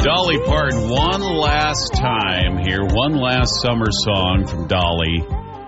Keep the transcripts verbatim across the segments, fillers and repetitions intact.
Dolly Parton, one last time here, one last summer song from Dolly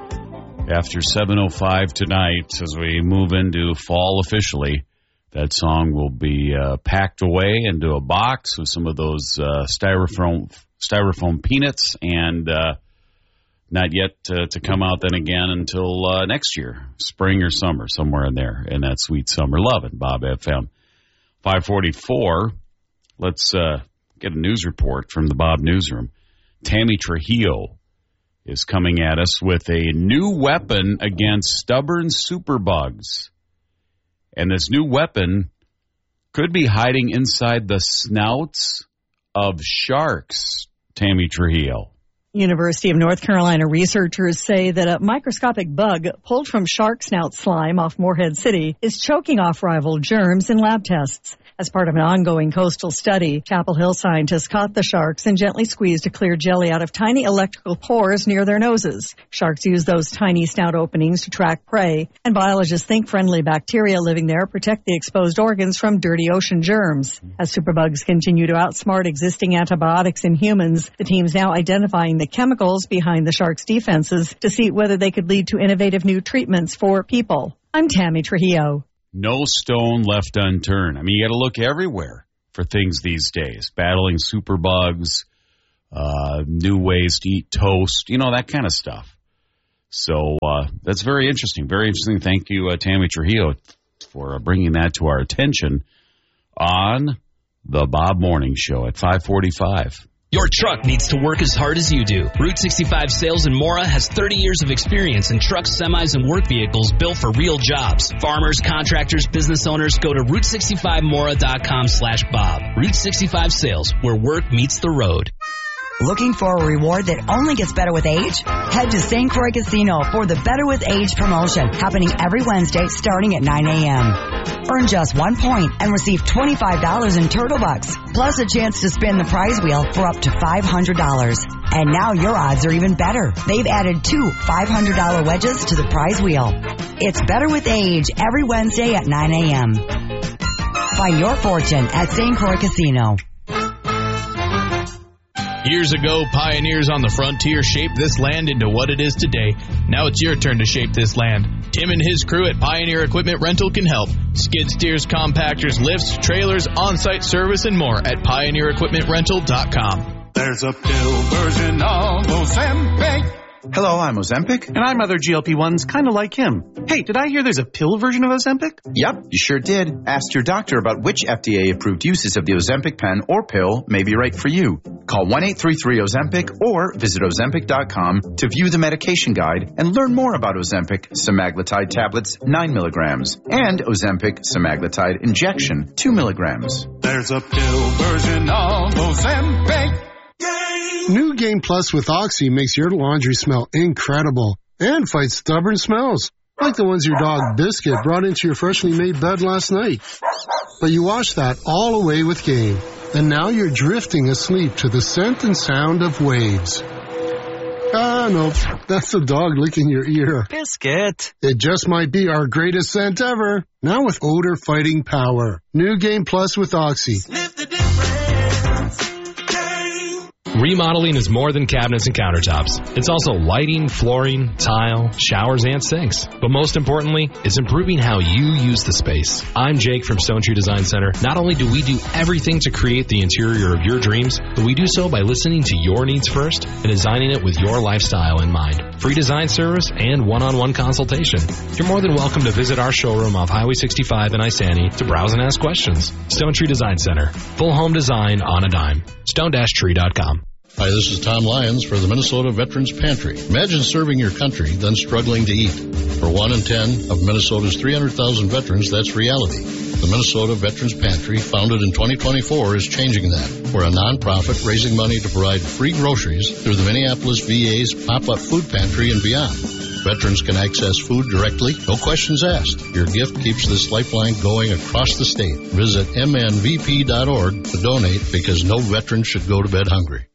after seven oh five tonight as we move into fall officially. That song will be uh, packed away into a box with some of those uh, styrofoam styrofoam peanuts and uh, not yet uh, to come out then again until uh, next year, spring or summer, somewhere in there, in that sweet summer lovin'. Bob F M. five forty-four, let's uh, get a news report from the Bob Newsroom. Tammy Trujillo is coming at us with a new weapon against stubborn superbugs. And this new weapon could be hiding inside the snouts of sharks. Tammy Trujillo. University of North Carolina researchers say that a microscopic bug pulled from shark snout slime off Morehead City is choking off rival germs in lab tests. As part of an ongoing coastal study, Chapel Hill scientists caught the sharks and gently squeezed a clear jelly out of tiny electrical pores near their noses. Sharks use those tiny snout openings to track prey, and biologists think friendly bacteria living there protect the exposed organs from dirty ocean germs. As superbugs continue to outsmart existing antibiotics in humans, the team's now identifying the chemicals behind the sharks' defenses to see whether they could lead to innovative new treatments for people. I'm Tammy Trujillo. No stone left unturned. I mean, you got to look everywhere for things these days. Battling superbugs, uh, new ways to eat toast, you know, that kind of stuff. So uh, that's very interesting. Very interesting. Thank you, uh, Tammy Trujillo, for uh, bringing that to our attention on the Bob Morning Show at five forty-five. Your truck needs to work as hard as you do. Route sixty-five Sales in Mora has thirty years of experience in trucks, semis, and work vehicles built for real jobs. Farmers, contractors, business owners, go to route sixty-five mora dot com slash Bob. Route sixty-five Sales, where work meets the road. Looking for a reward that only gets better with age? Head to Saint Croix Casino for the Better with Age promotion, happening every Wednesday starting at nine a.m. Earn just one point and receive twenty-five dollars in Turtle Bucks, plus a chance to spin the prize wheel for up to five hundred dollars. And now your odds are even better. They've added two five hundred dollars wedges to the prize wheel. It's Better with Age every Wednesday at nine a.m. Find your fortune at Saint Croix Casino. Years ago, pioneers on the frontier shaped this land into what it is today. Now it's your turn to shape this land. Tim and his crew at Pioneer Equipment Rental can help. Skid steers, compactors, lifts, trailers, on-site service, and more at pioneer equipment rental dot com. There's a pill version of Ozempic. Hello, I'm Ozempic. And I'm other G L P ones kind of like him. Hey, did I hear there's a pill version of Ozempic? Yep, you sure did. Ask your doctor about which F D A-approved uses of the Ozempic pen or pill may be right for you. Call one eight three three Ozempic or visit ozempic dot com to view the medication guide and learn more about Ozempic semaglutide tablets nine milligrams and Ozempic semaglutide injection two milligrams. There's a pill version of Ozempic. New Game Plus with Oxy makes your laundry smell incredible and fights stubborn smells, like the ones your dog Biscuit brought into your freshly made bed last night. But you washed that all away with Game, and now you're drifting asleep to the scent and sound of waves. Ah, no, that's the dog licking your ear. Biscuit. It just might be our greatest scent ever, now with odor-fighting power. New Game Plus with Oxy. Sniff the difference. Remodeling is more than cabinets and countertops. It's also lighting, flooring, tile, showers, and sinks. But most importantly, it's improving how you use the space. I'm Jake from Stone Tree Design Center. Not only do we do everything to create the interior of your dreams, but we do so by listening to your needs first and designing it with your lifestyle in mind. Free design service and one-on-one consultation. You're more than welcome to visit our showroom off Highway sixty-five in Isani to browse and ask questions. Stone Tree Design Center. Full home design on a dime. stone tree dot com. Hi, this is Tom Lyons for the Minnesota Veterans Pantry. Imagine serving your country, then struggling to eat. For one in ten of Minnesota's three hundred thousand veterans, that's reality. The Minnesota Veterans Pantry, founded in twenty twenty-four, is changing that. We're a nonprofit raising money to provide free groceries through the Minneapolis V A's pop-up food pantry and beyond. Veterans can access food directly, no questions asked. Your gift keeps this lifeline going across the state. Visit m n v p dot org to donate because no veteran should go to bed hungry.